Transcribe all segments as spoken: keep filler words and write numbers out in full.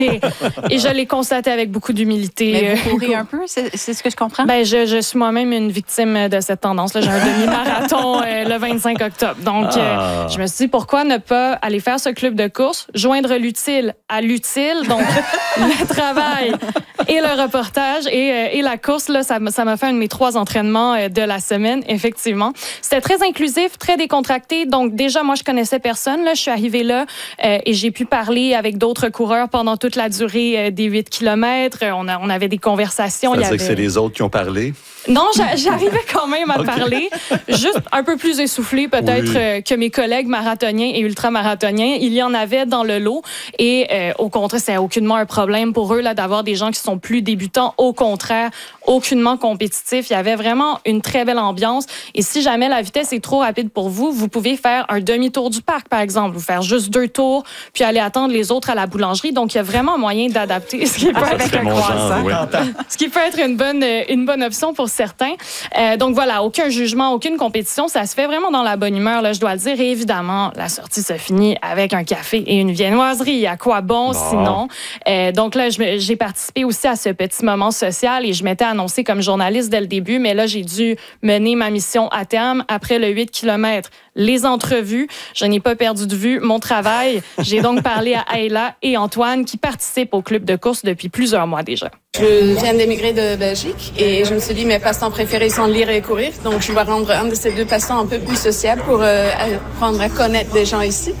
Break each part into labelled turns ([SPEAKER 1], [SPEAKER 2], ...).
[SPEAKER 1] Et, et je l'ai constaté avec beaucoup d'humilité.
[SPEAKER 2] Mais vous courez un peu, c'est, c'est ce que je comprends?
[SPEAKER 1] Ben, je, je suis moi-même une victime de cette tendance-là. J'ai un demi-marathon euh, le vingt-cinq octobre. Donc, ah. euh, je me suis dit, pourquoi ne pas aller faire ce club de course, joindre l'utile à l'utile, donc le travail et le reportage et, euh, et la course. Là, ça, ça m'a fait un de mes trois entraînements euh, de la semaine, effectivement. C'était très inclusif, très décontracté. Donc, déjà, moi, je connaissais personne. Là. Je suis arrivée là euh, et j'ai pu parler avec d'autres coureurs pendant toute la durée des huit kilomètres. On, a, on avait des conversations.
[SPEAKER 3] Ça veut
[SPEAKER 1] dire
[SPEAKER 3] avait... que c'est les autres qui ont parlé?
[SPEAKER 1] Non, j'arrivais quand même à okay. parler. Juste un peu plus essoufflé peut-être oui. que mes collègues marathoniens et ultramarathoniens. Il y en avait dans le lot. Et euh, au contraire, c'est aucunement un problème pour eux là, d'avoir des gens qui sont plus débutants. Au contraire, aucunement compétitifs. Il y avait vraiment une très belle ambiance. Et si jamais la vitesse est trop rapide pour vous, vous pouvez faire un demi-tour du parc, par exemple. Vous faire juste deux tours, puis aller attendre les autres à la boulangerie. Donc, il y a vraiment moyen d'adapter ce qui peut
[SPEAKER 3] ah,
[SPEAKER 1] être un croissant. Oui. Ce qui peut être une bonne, une bonne option pour certains. Euh, donc, voilà, aucun jugement, aucune compétition. Ça se fait vraiment dans la bonne humeur, là, je dois le dire. Et évidemment, la sortie se finit avec un café et une viennoiserie. À quoi bon, bon. sinon? Euh, donc là, je, j'ai participé aussi à ce petit moment social et je m'étais annoncée comme journaliste dès le début, mais là, j'ai dû mener ma mission à terme après le huit kilomètres. Les entrevues, je n'ai pas perdu de vue mon travail. J'ai donc parlé à Ayla et Antoine qui participent au club de course depuis plusieurs mois déjà.
[SPEAKER 4] Je viens d'émigrer de Belgique et je me suis dit mes passe-temps préférés sont lire et courir. Donc je vais rendre un de ces deux passe-temps un peu plus sociable pour euh, apprendre à connaître des gens ici.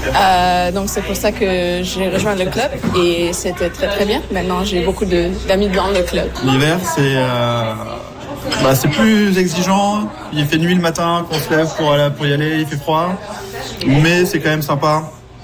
[SPEAKER 4] Euh, donc c'est pour ça que j'ai rejoint le club et c'était très très bien. Maintenant j'ai beaucoup de, d'amis dans le club.
[SPEAKER 5] L'hiver c'est... Euh... Bah, c'est plus exigeant, il fait nuit le matin qu'on se lève pour, aller, pour y aller, il fait froid, mais c'est quand même sympa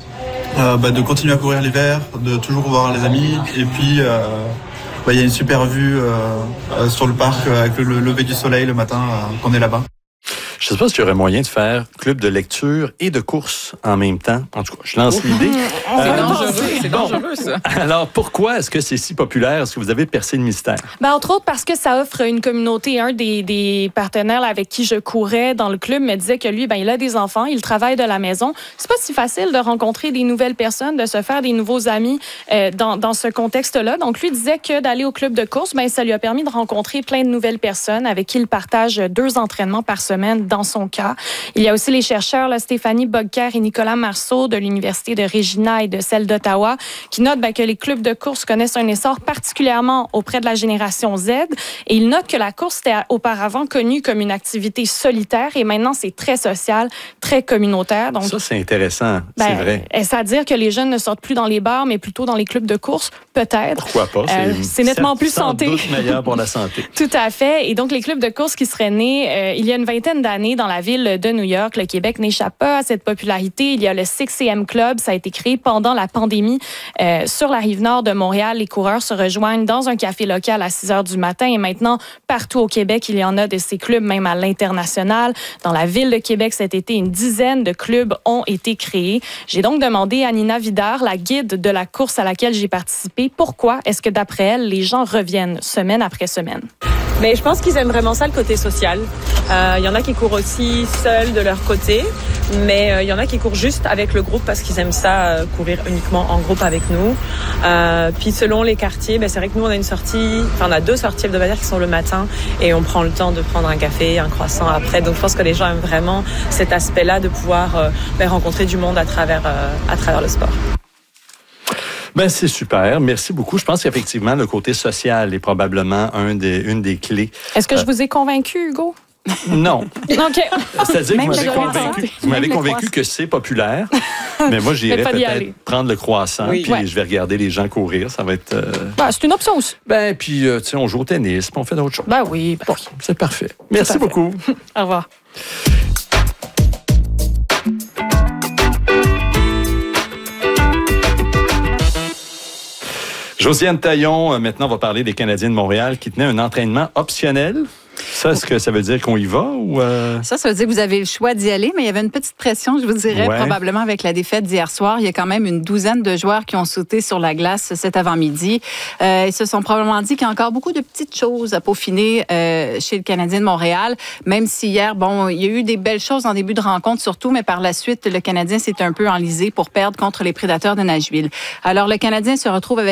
[SPEAKER 5] euh, bah, de continuer à courir l'hiver, de toujours voir les amis, et puis euh, bah, y a une super vue euh, euh, sur le parc avec le, le lever du soleil le matin euh, qu'on est là-bas.
[SPEAKER 3] Je ne sais pas s'il y aurait moyen de faire club de lecture et de course en même temps. En tout cas, je lance l'idée.
[SPEAKER 2] C'est euh, dangereux, c'est
[SPEAKER 3] bon.
[SPEAKER 2] dangereux, ça.
[SPEAKER 3] Alors, pourquoi est-ce que c'est si populaire? Est-ce que vous avez percé le mystère?
[SPEAKER 1] Ben, entre autres, parce que ça offre une communauté. Un des, des partenaires avec qui je courais dans le club me disait que lui, ben, il a des enfants, il travaille de la maison. C'est pas si facile de rencontrer des nouvelles personnes, de se faire des nouveaux amis euh, dans, dans ce contexte-là. Donc, lui disait que d'aller au club de course, ben, ça lui a permis de rencontrer plein de nouvelles personnes avec qui il partage deux entraînements par semaine dans son cas. Il y a aussi les chercheurs là, Stéphanie Bogker et Nicolas Marceau de l'Université de Regina et de celle d'Ottawa qui notent ben, que les clubs de course connaissent un essor particulièrement auprès de la génération Z. Et ils notent que la course était auparavant connue comme une activité solitaire et maintenant c'est très social, très communautaire. Donc,
[SPEAKER 3] ça, c'est intéressant, ben, c'est vrai.
[SPEAKER 1] Est-ce à dire que les jeunes ne sortent plus dans les bars, mais plutôt dans les clubs de course? Peut-être.
[SPEAKER 3] Pourquoi pas? C'est,
[SPEAKER 1] euh, c'est nettement plus santé.
[SPEAKER 3] Sans doute meilleur pour la santé.
[SPEAKER 1] Tout à fait. Et donc, les clubs de course qui seraient nés euh, il y a une vingtaine d'années dans la ville de New York. Le Québec n'échappe pas à cette popularité. Il y a le six A M Club. Ça a été créé pendant la pandémie euh, sur la rive nord de Montréal. Les coureurs se rejoignent dans un café local à six heures du matin. Et maintenant, partout au Québec, il y en a de ces clubs, même à l'international. Dans la ville de Québec, cet été, une dizaine de clubs ont été créés. J'ai donc demandé à Nina Vidard, la guide de la course à laquelle j'ai participé, pourquoi est-ce que, d'après elle, les gens reviennent semaine après semaine?
[SPEAKER 6] Mais je pense qu'ils aiment vraiment ça, le côté social. Il euh, y en a qui courent aussi seuls de leur côté, mais il euh, y en a qui courent juste avec le groupe parce qu'ils aiment ça, euh, courir uniquement en groupe avec nous. Euh, puis selon les quartiers, ben, c'est vrai que nous, on a une sortie, enfin on a deux sorties hebdomadaires qui sont le matin et on prend le temps de prendre un café, un croissant après. Donc je pense que les gens aiment vraiment cet aspect-là de pouvoir euh, ben, rencontrer du monde à travers, euh, à travers le sport.
[SPEAKER 3] Ben, c'est super. Merci beaucoup. Je pense qu'effectivement, le côté social est probablement un des, une des clés.
[SPEAKER 1] Est-ce que euh, je vous ai convaincu, Hugo?
[SPEAKER 3] Non.
[SPEAKER 1] OK.
[SPEAKER 3] C'est-à-dire que vous m'avez convaincu, vous m'avez convaincu que c'est populaire, mais moi, j'irais peut-être prendre le croissant, oui. puis ouais. je vais regarder les gens courir. Ça va être... Euh...
[SPEAKER 1] Ben, c'est une option aussi.
[SPEAKER 3] Ben, puis, euh, tu sais, on joue au tennis, puis on fait d'autres choses.
[SPEAKER 1] Ben oui. Ben
[SPEAKER 3] bon,
[SPEAKER 1] oui.
[SPEAKER 3] C'est parfait. Merci beaucoup.
[SPEAKER 1] Au revoir.
[SPEAKER 3] Josiane Taillon, maintenant, on va parler des Canadiens de Montréal qui tenaient un entraînement optionnel. Ça, est-ce que ça veut dire qu'on y va ou euh...
[SPEAKER 2] Ça, ça veut dire que vous avez le choix d'y aller, mais il y avait une petite pression, je vous dirais, ouais. probablement avec la défaite d'hier soir. Il y a quand même une douzaine de joueurs qui ont sauté sur la glace cet avant-midi. Euh, ils se sont probablement dit qu'il y a encore beaucoup de petites choses à peaufiner euh, chez le Canadien de Montréal, même si hier, bon, il y a eu des belles choses en début de rencontre surtout, mais par la suite, le Canadien s'est un peu enlisé pour perdre contre les Prédateurs de Nashville. Alors, le Canadien se retrouve avec